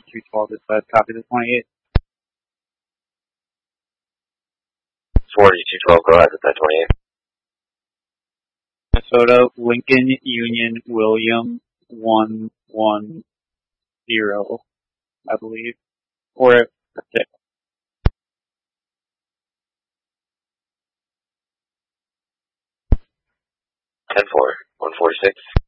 212 is copy the 28. 4212, go ahead with that 28. Minnesota, Lincoln, Union, William, 110, I believe. Or, that's it. 10-4, 146.